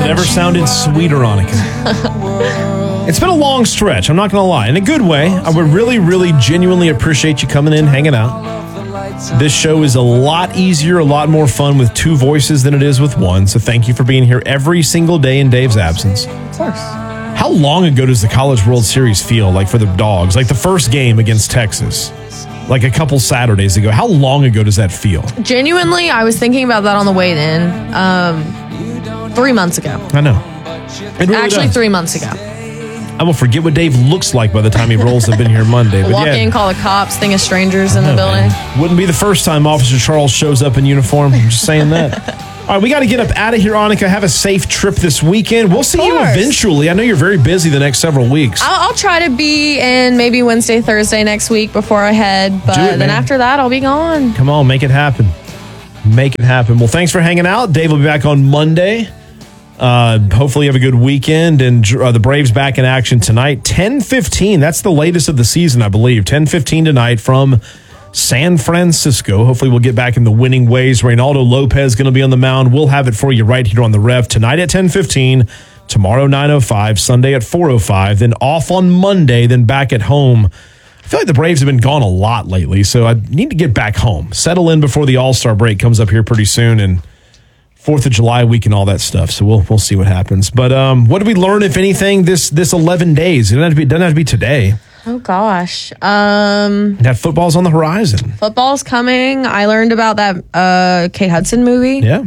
Never sounded sweeter, Annika. It's been a long stretch, I'm not going to lie. In a good way. I would really, really genuinely appreciate you coming in, hanging out. This show is a lot easier, a lot more fun with two voices than it is with one. So thank you for being here every single day in Dave's absence. Of course. How long ago does the College World Series feel like for the Dogs? Like the first game against Texas, like a couple Saturdays ago. How long ago does that feel? Genuinely, I was thinking about that on the way in 3 months ago. I know. It really Actually, does. 3 months ago. I will forget what Dave looks like by the time he rolls up in here Monday. But Walk in, call the cops, think of strangers in the building. Man. Wouldn't be the first time Officer Charles shows up in uniform. I'm just saying that. All right, we got to get up out of here, Annika. Have a safe trip this weekend. We'll see you eventually. I know you're very busy the next several weeks. I'll try to be in maybe Wednesday, Thursday next week before I head. But then after that, I'll be gone. Come on, make it happen. Make it happen. Well, thanks for hanging out. Dave will be back on Monday. Hopefully you have a good weekend, and the Braves back in action tonight. 10:15. That's the latest of the season, I believe. 10:15 tonight from San Francisco. Hopefully we'll get back in the winning ways. Reynaldo Lopez going to be on the mound. We'll have it for you right here on the Rev tonight at 10:15, tomorrow 9:05, Sunday at 4:05, then off on Monday, then back at home. I feel like the Braves have been gone a lot lately, so I need to get back home. Settle in before the All-Star break comes up here pretty soon, and 4th of July week and all that stuff. So we'll see what happens. But what did we learn, if anything, this 11 days? It doesn't have to be today. Oh, gosh. That football's on the horizon. Football's coming. I learned about that Kate Hudson movie. Yeah.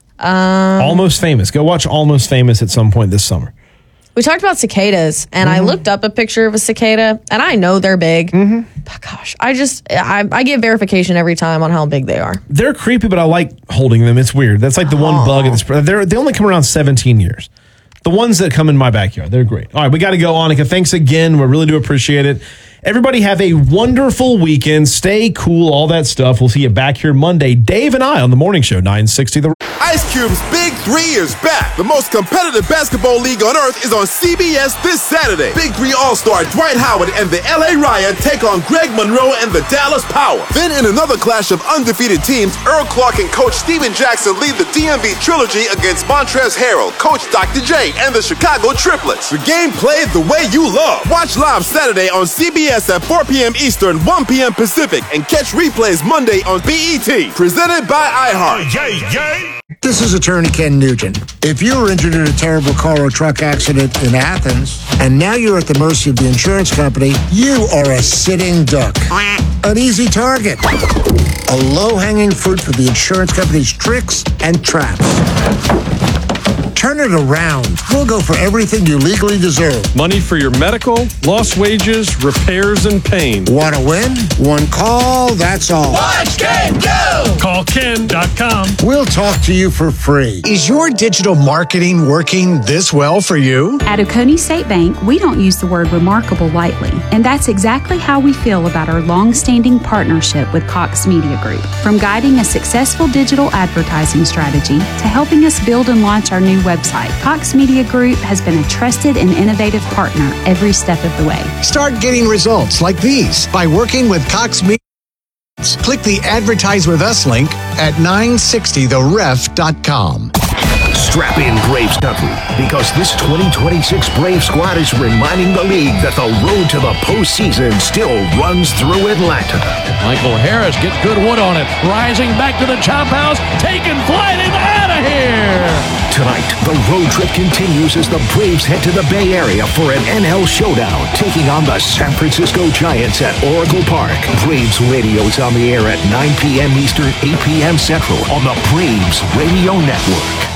Almost Famous. Go watch Almost Famous at some point this summer. We talked about cicadas, and I looked up a picture of a cicada, and I know they're big. But gosh, I get verification every time on how big they are. They're creepy, but I like holding them. It's weird. That's like the one bug. They only come around 17 years. The ones that come in my backyard, they're great. All right, we got to go, Annika. Thanks again. We really do appreciate it. Everybody have a wonderful weekend. Stay cool, all that stuff. We'll see you back here Monday. Dave and I on the morning show, 960 The Ice Cube's Big 3 is back. The most competitive basketball league on earth is on CBS this Saturday. Big 3 All-Star Dwight Howard and the LA Riot take on Greg Monroe and the Dallas Power. Then in another clash of undefeated teams, Earl Clark and Coach Steven Jackson lead the DMV Trilogy against Montrezl Harrell, Coach Dr. J, and the Chicago Triplets. The game played the way you love. Watch live Saturday on CBS at 4 p.m. Eastern, 1 p.m. Pacific, and catch replays Monday on BET. Presented by iHeart. This is attorney Ken Nugent. If you were injured in a terrible car or truck accident in Athens, and now you're at the mercy of the insurance company, you are a sitting duck. An easy target. A low-hanging fruit for the insurance company's tricks and traps. Turn it around. We'll go for everything you legally deserve. Money for your medical, lost wages, repairs, and pain. Want to win? One call, that's all. Watch Ken go! Call Ken.com. We'll talk to you for free. Is your digital marketing working this well for you? At Oconee State Bank, we don't use the word remarkable lightly, and that's exactly how we feel about our long-standing partnership with Cox Media Group. From guiding a successful digital advertising strategy to helping us build and launch our new website, Cox Media Group has been a trusted and innovative partner every step of the way. Start getting results like these by working with Cox Media. Click the Advertise With Us link at 960theref.com. Strap in, Braves country, because this 2026 Brave squad is reminding the league that the road to the postseason still runs through Atlanta. Michael Harris gets good wood on it, rising back to the chop house, taking flight and out of here. Tonight, the road trip continues as the Braves head to the Bay Area for an NL showdown, taking on the San Francisco Giants at Oracle Park. Braves Radio is on the air at 9 p.m. Eastern, 8 p.m. Central on the Braves Radio Network.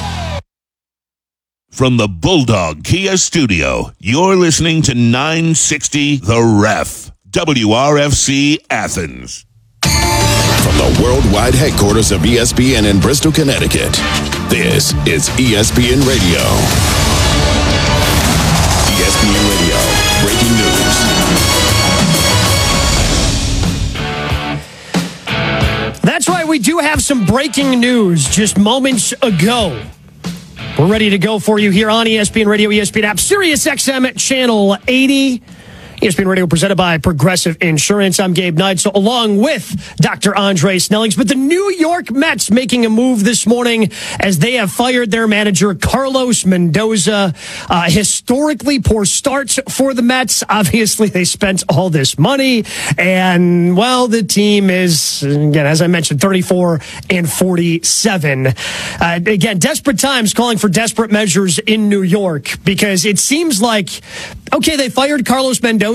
From the Bulldog Kia Studio, you're listening to 960 The Ref, WRFC Athens. From the worldwide headquarters of ESPN in Bristol, Connecticut, this is ESPN Radio. ESPN Radio, breaking news. That's right, we do have some breaking news just moments ago. We're ready to go for you here on ESPN Radio, ESPN app, Sirius XM channel 80. ESPN Radio presented by Progressive Insurance. I'm Gabe Neitzel, along with Dr. Andre Snellings. But the New York Mets making a move this morning as they have fired their manager, Carlos Mendoza. Historically poor starts for the Mets. Obviously, they spent all this money. And, well, the team is, again, as I mentioned, 34-47. Again, desperate times calling for desperate measures in New York, because it seems like, okay, they fired Carlos Mendoza,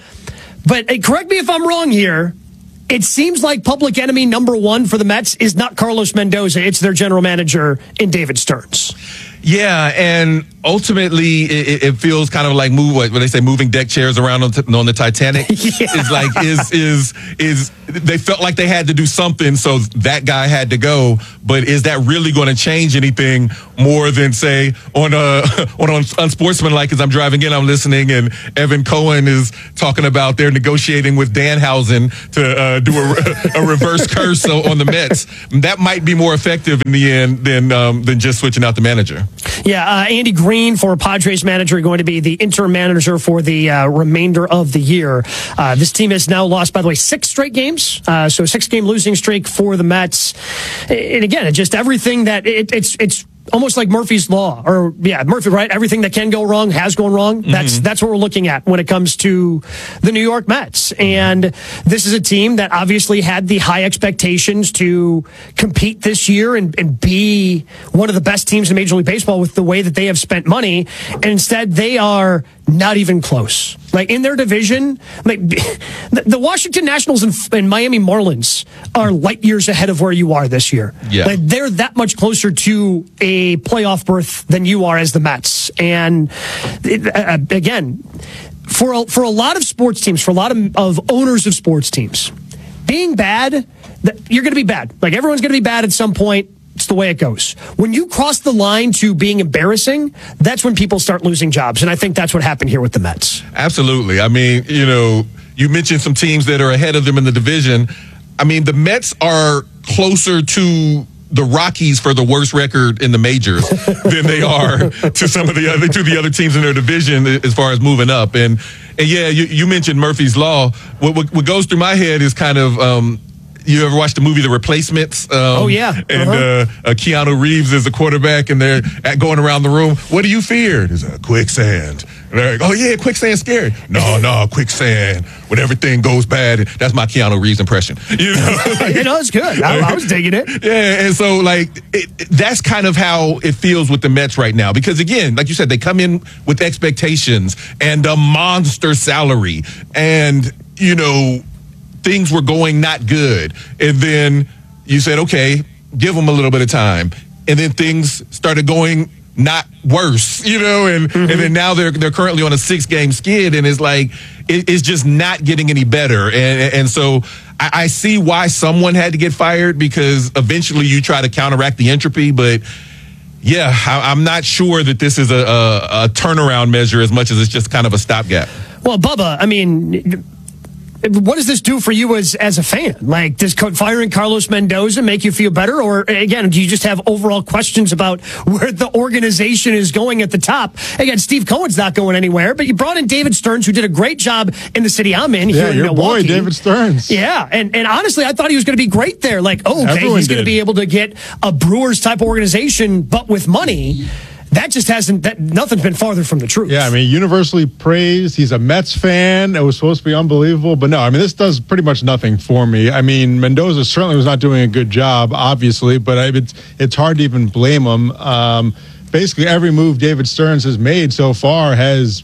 but correct me if I'm wrong here, it seems like public enemy number one for the Mets is not Carlos Mendoza, it's their general manager in David Stearns. Yeah, and ultimately, it feels kind of like what they say, moving deck chairs around on the Titanic. Yeah. It's like is they felt like they had to do something, so that guy had to go. But is that really going to change anything more than, say, on Unsportsmanlike? As I'm driving in, I'm listening, and Evan Cohen is talking about they're negotiating with Danhausen to do a reverse curse on the Mets. That might be more effective in the end than just switching out the manager. Yeah, Andy Green, for Padres manager, going to be the interim manager for the remainder of the year. This team has now lost, by the way, 6 straight games. So a 6-game losing streak for the Mets. And again, just everything that it's almost like Murphy's Law, or Murphy, right? Everything that can go wrong has gone wrong. That's what we're looking at when it comes to the New York Mets. And this is a team that obviously had the high expectations to compete this year and be one of the best teams in Major League Baseball with the way that they have spent money. And instead, they are not even close. Like, in their division, like the Washington Nationals and Miami Marlins are light years ahead of where you are this year. Yeah. Like, they're that much closer to a playoff berth than you are as the Mets. And again, for a lot of sports teams, for a lot of owners of sports teams, being bad, you're going to be bad. Like, everyone's going to be bad at some point. It's the way it goes. When you cross the line to being embarrassing, that's when people start losing jobs. And I think that's what happened here with the Mets. Absolutely. I mean, you mentioned some teams that are ahead of them in the division. I mean, the Mets are closer to the Rockies for the worst record in the majors than they are to some of the other teams in their division as far as moving up. And yeah, you mentioned Murphy's Law. What goes through my head is kind of, you ever watched the movie The Replacements? Oh, yeah. And Keanu Reeves is the quarterback, and they're going around the room. What do you fear? It's quicksand. And they're like, oh, yeah, quicksand's scary. No, quicksand. When everything goes bad, that's my Keanu Reeves impression. It's good. I was digging it. Yeah, and so, that's kind of how it feels with the Mets right now. Because, again, like you said, they come in with expectations and a monster salary. And, things were going not good. And then you said, okay, give them a little bit of time. And then things started going not worse, and then now they're currently on a 6-game skid, and it's like, it's just not getting any better. And so I see why someone had to get fired, because eventually you try to counteract the entropy, but yeah, I'm not sure that this is a turnaround measure as much as it's just kind of a stopgap. Well, Bubba, I mean, what does this do for you as a fan? Like, does firing Carlos Mendoza make you feel better? Or, again, do you just have overall questions about where the organization is going at the top? Again, Steve Cohen's not going anywhere, but you brought in David Stearns, who did a great job in the city I'm in here in your Milwaukee. Boy, David Stearns. Yeah, and honestly, I thought he was going to be great there. Like, he's going to be able to get a Brewers-type organization, but with money. That just nothing's been farther from the truth. Yeah, I mean, universally praised. He's a Mets fan. It was supposed to be unbelievable. But no, I mean, this does pretty much nothing for me. I mean, Mendoza certainly was not doing a good job, obviously, but it's hard to even blame him. Basically, every move David Stearns has made so far has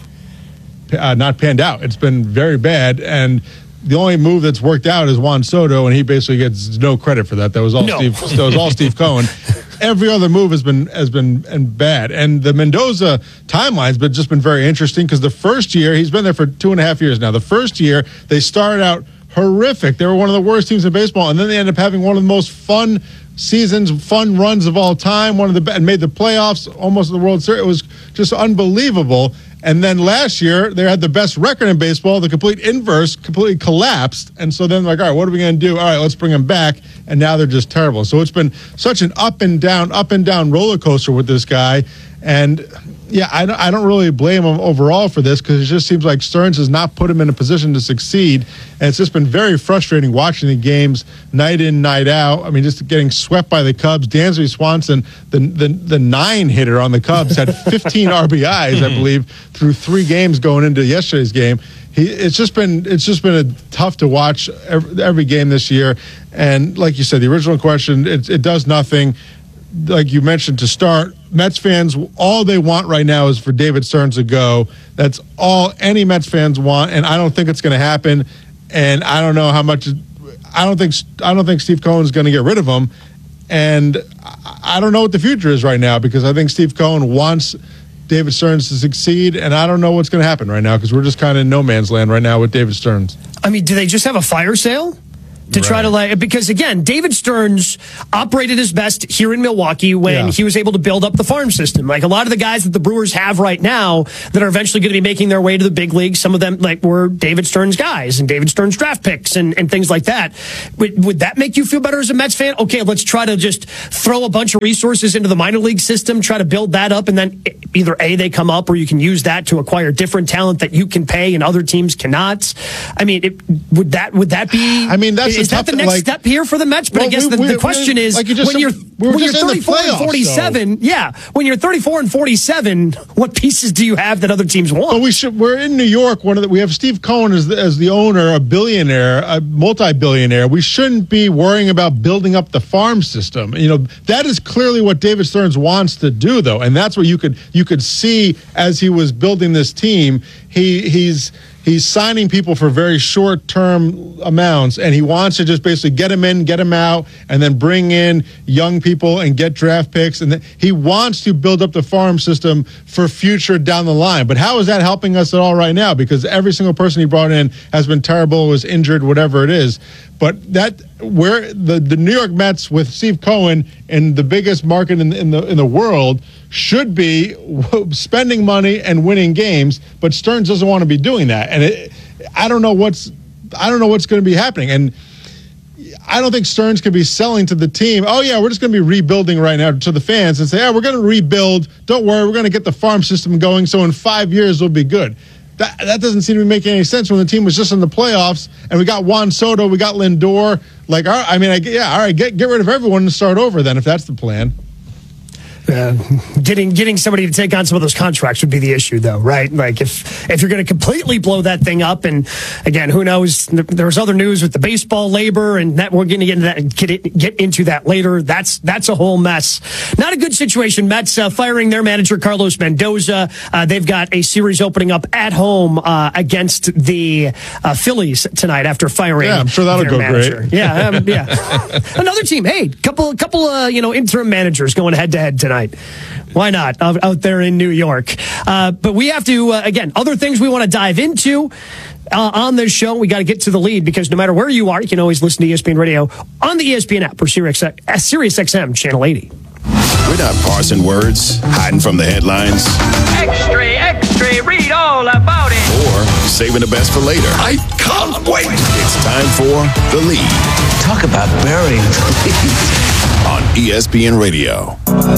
not panned out. It's been very bad. And the only move that's worked out is Juan Soto, and he basically gets no credit for that. That was all Steve Cohen. Every other move has been bad, and the Mendoza timeline's just been very interesting, because the first year, he's been there for 2.5 years now. The first year they started out horrific. They were one of the worst teams in baseball, and then they ended up having one of the most fun seasons, fun runs of all time. And made the playoffs, almost the World Series. It was just unbelievable. And then last year, they had the best record in baseball. The complete inverse, completely collapsed. And so then, all right, what are we going to do? All right, let's bring them back. And now they're just terrible. So it's been such an up and down roller coaster with this guy. And yeah, I don't really blame him overall for this because it just seems like Stearns has not put him in a position to succeed. And it's just been very frustrating watching the games night in, night out. I mean, just getting swept by the Cubs. Dansby Swanson, the 9-hitter on the Cubs, had 15 RBIs, I believe, through 3 games going into yesterday's game. It's just been tough to watch every game this year. And like you said, the original question, it does nothing. Like you mentioned to start, Mets fans, all they want right now is for David Stearns to go. That's all any Mets fans want, and I don't think it's going to happen. And I don't know how much. I don't think Steve Cohen is going to get rid of him. And I don't know what the future is right now because I think Steve Cohen wants David Stearns to succeed, and I don't know what's going to happen right now because we're just kind of in no man's land right now with David Stearns. I mean, do they just have a fire sale? To try to because again, David Stearns operated his best here in Milwaukee when he was able to build up the farm system. Like a lot of the guys that the Brewers have right now that are eventually going to be making their way to the big leagues, some of them were David Stearns guys and David Stearns draft picks and things like that. Would that make you feel better as a Mets fan? Okay, let's try to just throw a bunch of resources into the minor league system, try to build that up, and then either A, they come up, or you can use that to acquire different talent that you can pay and other teams cannot. I mean, would that be? I mean, is that the next step here for the Mets? But I guess the question is, when you're 34 and 47, when you're 34 and 47, what pieces do you have that other teams want? Well, we're in New York. We have Steve Cohen as the owner, a billionaire, a multi-billionaire. We shouldn't be worrying about building up the farm system. You know, that is clearly what David Stearns wants to do, though, and that's what you could see as he was building this team. He's signing people for very short-term amounts, and he wants to just basically get them in, get them out, and then bring in young people and get draft picks. And he wants to build up the farm system for future down the line. But how is that helping us at all right now? Because every single person he brought in has been terrible, was injured, whatever it is. But where the New York Mets with Steve Cohen in the biggest market in the world should be spending money and winning games, but Stearns doesn't want to be doing that, and I don't know what's going to be happening, and I don't think Stearns could be selling to the team, oh yeah, we're just going to be rebuilding right now to the fans and say, yeah, we're going to rebuild. Don't worry, we're going to get the farm system going, so in 5 years we'll be good. That doesn't seem to be making any sense when the team was just in the playoffs and we got Juan Soto, we got Lindor. All right, get rid of everyone and start over then if that's the plan. Getting somebody to take on some of those contracts would be the issue, though, right? Like if you're going to completely blow that thing up, and again, who knows? There's other news with the baseball labor, and that we're going to get into that later. That's a whole mess. Not a good situation. Mets firing their manager Carlos Mendoza. They've got a series opening up at home against the Phillies tonight after firing. Yeah, I'm sure that'll go manager. great. Yeah. Another team. Hey, couple interim managers going head to head tonight. Why not out there in New York? But we have to, again, other things we want to dive into on this show. We got to get to the lead because no matter where you are, you can always listen to ESPN Radio on the ESPN app or Sirius XM Channel 80. We're not parsing words, hiding from the headlines. Extra, read all about it. Or saving the best for later. I can't wait. It's time for The Lead. Talk about burying the lead. On ESPN Radio.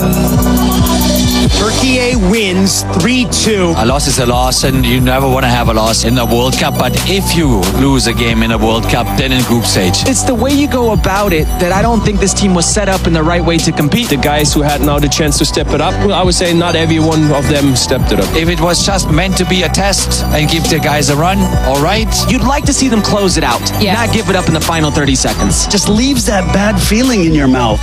Turkey wins 3-2. A loss is a loss, and you never want to have a loss in the World Cup. But if you lose a game in a World Cup, then in group stage. It's the way you go about it that I don't think this team was set up in the right way to compete. The guys who had now the chance to step it up, I would say not every one of them stepped it up. If it was just meant to be a test and give the guys a run, all right. You'd like to see them close it out, not give it up in the final 30 seconds. Just leaves that bad feeling in your mouth.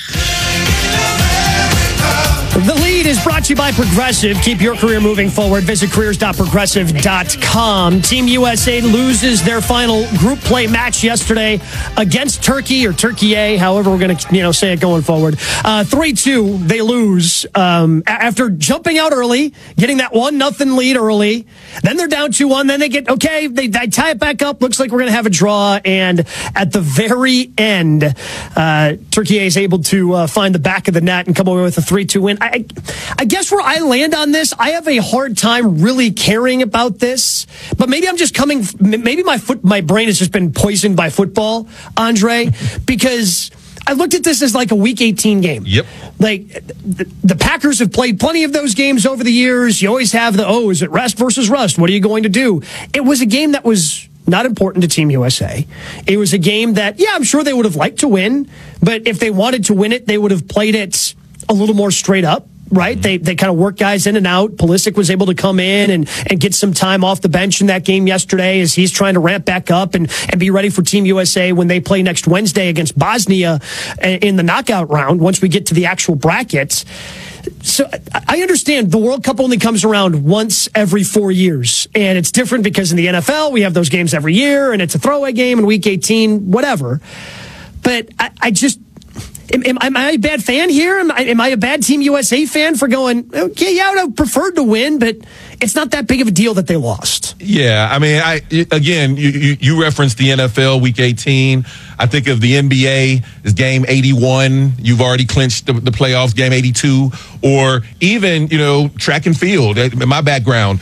The Lead is brought to you by Progressive. Keep your career moving forward. Visit careers.progressive.com. Team USA loses their final group play match yesterday against Turkey, or Turkey A, however we're going to say it going forward. 3-2, they lose after jumping out early, getting that 1-0 lead early. Then they're down 2-1. Then they they tie it back up. Looks like we're going to have a draw. And at the very end, Turkey A is able to find the back of the net and come away with a 3-2 win. I guess where I land on this, I have a hard time really caring about this, but maybe I'm just maybe my brain has just been poisoned by football, Andre, because I looked at this as like a Week 18 game. Yep. Like, the Packers have played plenty of those games over the years. You always have is it rest versus rust? What are you going to do? It was a game that was not important to Team USA. It was a game that, I'm sure they would have liked to win, but if they wanted to win it, they would have played it a little more straight up. Right? They kind of work guys in and out. Pulisic was able to come in and get some time off the bench in that game yesterday as he's trying to ramp back up and be ready for Team USA when they play next Wednesday against Bosnia in the knockout round once we get to the actual brackets. So I understand the World Cup only comes around once every 4 years. And it's different because in the NFL, we have those games every year and it's a throwaway game in Week 18, whatever. But I just... Am I a bad fan here? Am I a bad Team USA fan for going, okay, I would have preferred to win, but it's not that big of a deal that they lost. Yeah, I mean, you referenced the NFL Week 18. I think of the NBA as game 81. You've already clinched the playoffs, game 82. Or even, track and field. In my background,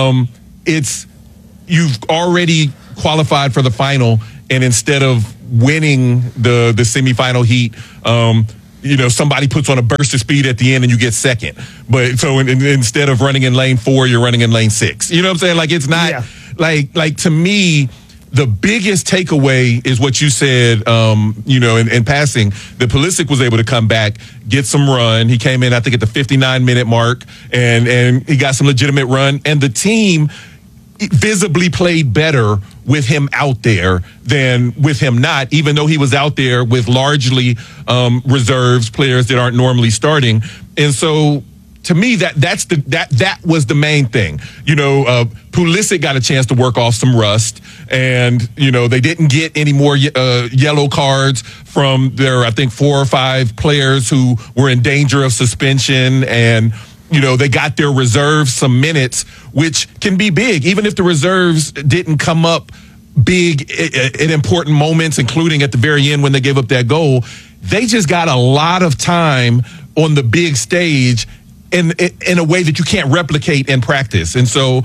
you've already qualified for the final, and instead of winning the semifinal heat, somebody puts on a burst of speed at the end and you get second. But so instead of running in lane 4, you're running in lane 6. You know what I'm saying? Like, it's not like to me, the biggest takeaway is what you said, in passing, that Pulisic was able to come back, get some run. He came in, I think, at the 59-minute mark and he got some legitimate run, and the team visibly played better with him out there than with him not, even though he was out there with largely reserves, players that aren't normally starting. And so to me, that was the main thing. Pulisic got a chance to work off some rust, and they didn't get any more yellow cards from their, I think, 4 or 5 players who were in danger of suspension, and they got their reserves some minutes, which can be big, even if the reserves didn't come up big in important moments, including at the very end when they gave up that goal. They just got a lot of time on the big stage in a way that you can't replicate in practice. And so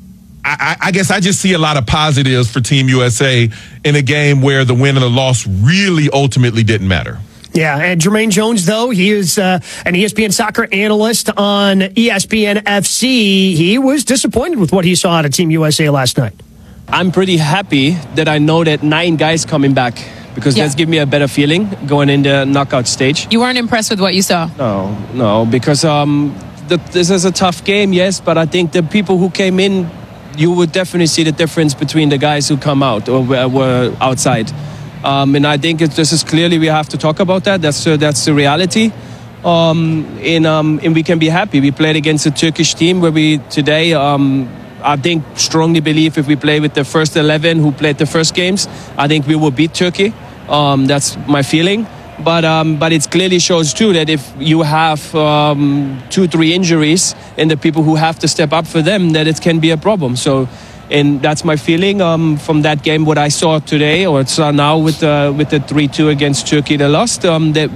I guess I just see a lot of positives for Team USA in a game where the win and the loss really ultimately didn't matter. Yeah, and Jermaine Jones, though, he is an ESPN soccer analyst on ESPN FC. He was disappointed with what he saw out of Team USA last night. I'm pretty happy that I know that 9 guys coming back, because that's given me a better feeling going in the knockout stage. You weren't impressed with what you saw? No, because this is a tough game, yes, but I think the people who came in, you would definitely see the difference between the guys who come out or were outside. And I think this is clearly, we have to talk about that. That's the reality. And we can be happy. We played against a Turkish team where we today, I think, strongly believe if we play with the first 11 who played the first games, I think we will beat Turkey. That's my feeling. But it clearly shows too that if you have 2-3 injuries and the people who have to step up for them, that it can be a problem. So. And that's my feeling from that game, what I saw today, or saw now with the 3-2 against Turkey, they lost, that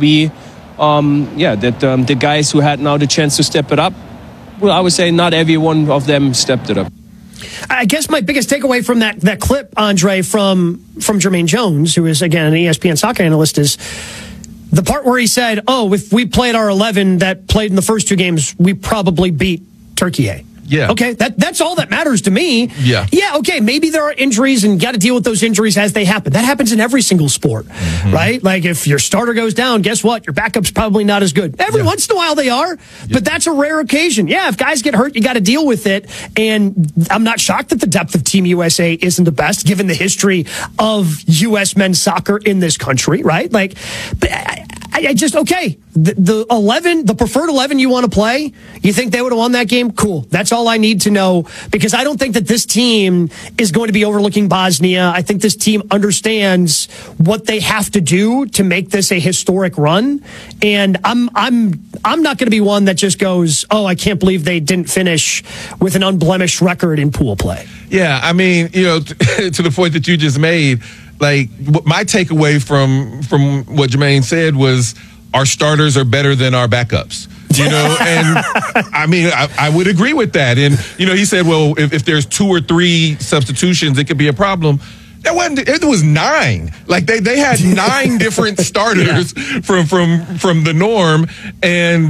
the guys who had now the chance to step it up, well, I would say not every one of them stepped it up. I guess my biggest takeaway from that clip, Andre, from Jermaine Jones, who is, again, an ESPN soccer analyst, is the part where he said, if we played our 11 that played in the first 2 games, we probably beat Turkey. Yeah. Okay, that's all that matters to me. Yeah. Yeah, okay, maybe there are injuries and got to deal with those injuries as they happen. That happens in every single sport, right? Like if your starter goes down, guess what? Your backup's probably not as good. Every once in a while they are, but that's a rare occasion. Yeah, if guys get hurt, you got to deal with it. And I'm not shocked that the depth of Team USA isn't the best, given the history of U.S. men's soccer in this country, right? Like, but I just, okay, the 11, the preferred 11 you want to play, you think they would have won that game? Cool. That's all I need to know, because I don't think that this team is going to be overlooking Bosnia. I think this team understands what they have to do to make this a historic run. And I'm not going to be one that just goes, I can't believe they didn't finish with an unblemished record in pool play. Yeah, I mean, to the point that you just made, like, my takeaway from what Jermaine said was our starters are better than our backups. And I mean, I would agree with that. And, he said, well, if there's 2 or 3 substitutions, it could be a problem. It was 9. Like they had 9 different starters from the norm. And,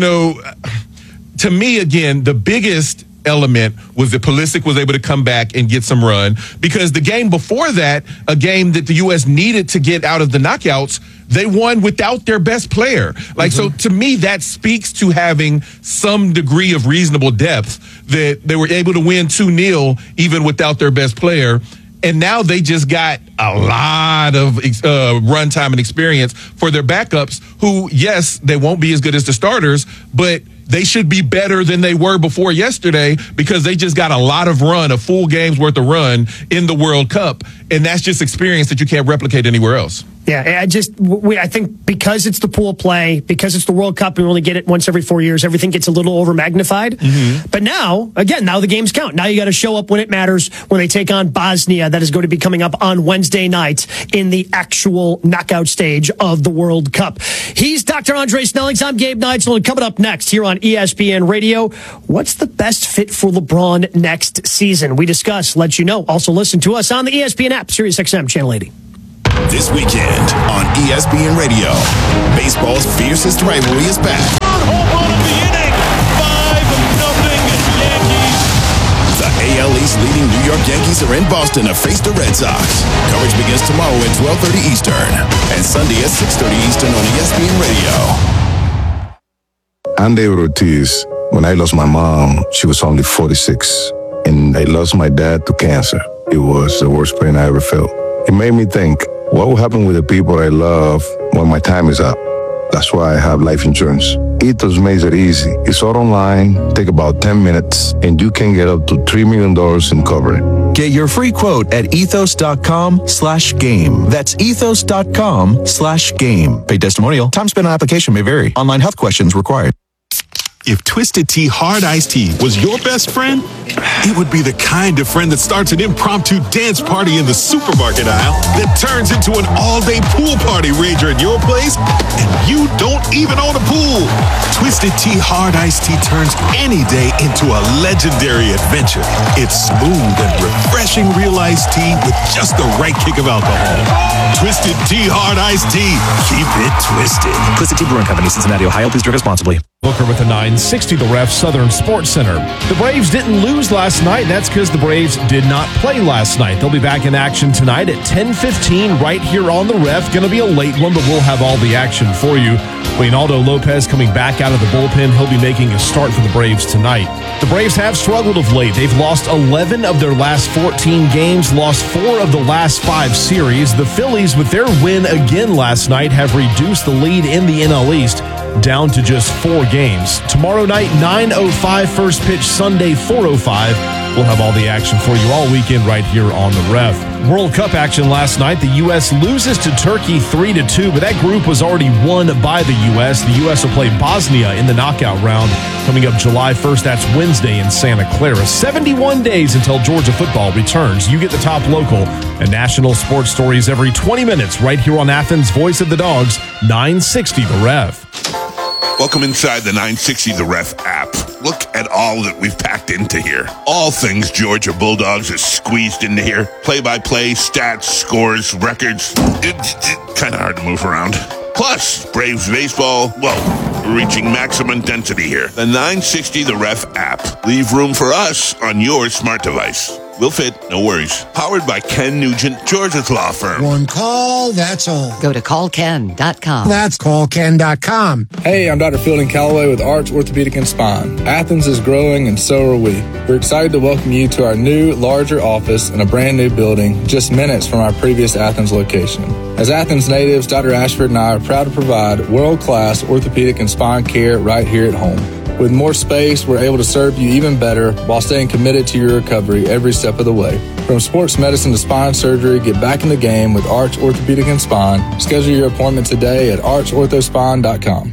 to me, again, the biggest element was that Pulisic was able to come back and get some run, because the game before that, a game that the U.S. needed to get out of the knockouts, they won without their best player. So to me, that speaks to having some degree of reasonable depth, that they were able to win 2-0 even without their best player. And now they just got a lot of run time and experience for their backups who, yes, they won't be as good as the starters, but they should be better than they were before yesterday, because they just got a full game's worth of run in the World Cup. And that's just experience that you can't replicate anywhere else. Yeah, I think because it's the pool play, because it's the World Cup, and we only get it once every 4 years, everything gets a little over magnified. But now the games count. Now you got to show up when it matters, when they take on Bosnia. That is going to be coming up on Wednesday night in the actual knockout stage of the World Cup. He's Dr. Andre Snellings. I'm Gabe Neitzel. And coming up next here on ESPN Radio, what's the best fit for LeBron next season? We discuss, let you know. Also listen to us on the ESPN app, SiriusXM Channel 80. This weekend on ESPN Radio, baseball's fiercest rivalry is back. Home run of the inning, 5-0 Yankees. The AL East leading New York Yankees are in Boston to face the Red Sox. Coverage begins tomorrow at 12:30 Eastern and Sunday at 6:30 Eastern on ESPN Radio. I'm David Ortiz. When I lost my mom, she was only 46, and I lost my dad to cancer. It was the worst pain I ever felt. It made me think, what will happen with the people I love when my time is up? That's why I have life insurance. Ethos makes it easy. It's all online, take about 10 minutes, and you can get up to $3 million in coverage. Get your free quote at ethos.com/game. That's ethos.com/game. Paid testimonial. Time spent on application may vary. Online health questions required. If Twisted Tea Hard Iced Tea was your best friend, it would be the kind of friend that starts an impromptu dance party in the supermarket aisle that turns into an all-day pool party rager at your place, and you don't even own a pool. Twisted Tea Hard Iced Tea turns any day into a legendary adventure. It's smooth and refreshing real iced tea with just the right kick of alcohol. Twisted Tea Hard Iced Tea. Keep it twisted. Twisted Tea Brewing Company, Cincinnati, Ohio. Please drink responsibly. Booker with a 960, the Ref Southern Sports Center. The Braves didn't lose last night. That's because the Braves did not play last night. They'll be back in action tonight at 10:15 right here on the Ref. Going to be a late one, but we'll have all the action for you. Leonardo Lopez coming back out of the bullpen. He'll be making a start for the Braves tonight. The Braves have struggled of late. They've lost 11 of their last 14 games, lost 4 of the last 5 series. The Phillies, with their win again last night, have reduced the lead in the NL East down to just 4 games. Tomorrow night, 9:05 first pitch, Sunday 4:05. We'll have all the action for you all weekend right here on the Ref. World Cup action last night. The U.S. loses to Turkey 3-2, but that group was already won by the U.S. The U.S. will play Bosnia in the knockout round coming up July 1st. That's Wednesday in Santa Clara. 71 days until Georgia football returns. You get the top local and national sports stories every 20 minutes right here on Athens' Voice of the Dogs, 960 The Ref. Welcome inside the 960 The Ref app. Look at all that we've packed into here. All things Georgia Bulldogs is squeezed into here. Play-by-play, stats, scores, records. It's kind of hard to move around. Plus, Braves baseball, well, reaching maximum density here. The 960 The Ref app. Leave room for us on your smart device. We'll fit, no worries. Powered by Ken Nugent, Georgia's law firm. One call, that's all. Go to callken.com. That's callken.com. Hey, I'm Dr. Fielding Calloway with Arch Orthopedic and Spine. Athens is growing and so are we. We're excited to welcome you to our new, larger office in a brand new building just minutes from our previous Athens location. As Athens natives, Dr. Ashford and I are proud to provide world-class orthopedic and spine care right here at home. With more space, we're able to serve you even better while staying committed to your recovery every step of the way. From sports medicine to spine surgery, get back in the game with Arch Orthopedic and Spine. Schedule your appointment today at archorthospine.com.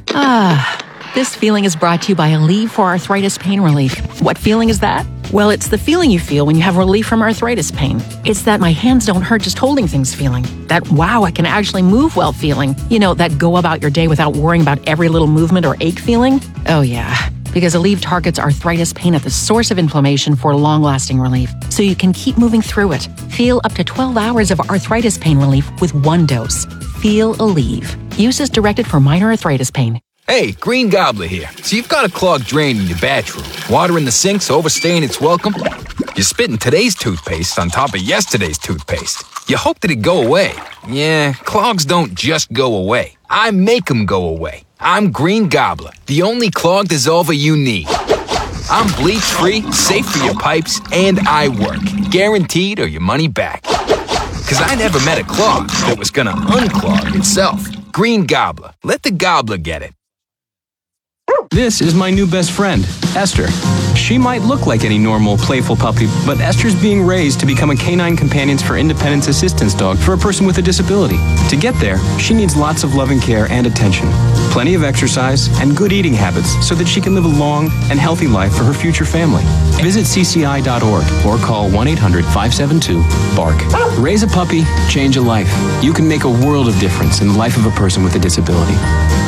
This feeling is brought to you by Aleve for Arthritis Pain Relief. What feeling is that? Well, it's the feeling you feel when you have relief from arthritis pain. It's that my hands don't hurt just holding things feeling. That wow, I can actually move well feeling. You know, that go about your day without worrying about every little movement or ache feeling. Oh yeah. because Aleve targets arthritis pain at the source of inflammation for long-lasting relief, so you can keep moving through it. Feel up to 12 hours of arthritis pain relief with one dose. Feel Aleve. Use as directed for minor arthritis pain. Hey, Green Gobbler here. So you've got a clogged drain in your bathroom. Water in the sink's overstaying its welcome. You're spitting today's toothpaste on top of yesterday's toothpaste. You hope that it go away. Yeah, clogs don't just go away. I make them go away. I'm Green Gobbler, the only clog dissolver you need. I'm bleach-free, safe for your pipes, and I work. Guaranteed or your money back. Because I never met a clog that was gonna unclog itself. Green Gobbler. Let the gobbler get it. This is my new best friend, Esther. She might look like any normal, playful puppy, but Esther's being raised to become a canine companions for independence assistance dog for a person with a disability. To get there, she needs lots of loving care and attention, plenty of exercise, and good eating habits so that she can live a long and healthy life for her future family. Visit cci.org or call 1-800-572-BARK. Raise a puppy, change a life. You can make a world of difference in the life of a person with a disability.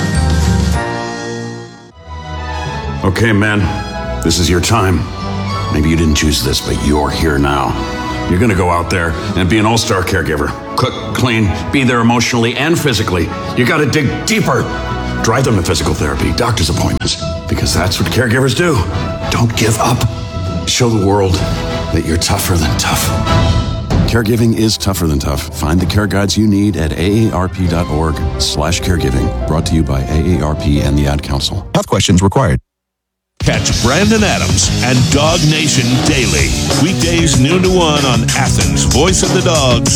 Okay, man, this is your time. Maybe you didn't choose this, but you're here now. You're gonna go out there and be an all-star caregiver. Cook, clean, be there emotionally and physically. You gotta dig deeper. Drive them to physical therapy, doctor's appointments, because that's what caregivers do. Don't give up. Show the world that you're tougher than tough. Caregiving is tougher than tough. Find the care guides you need at aarp.org/caregiving. Brought to you by AARP and the Ad Council. Health questions required. Catch Brandon Adams and Dog Nation daily. Weekdays noon to 1 on Athens' Voice of the Dogs.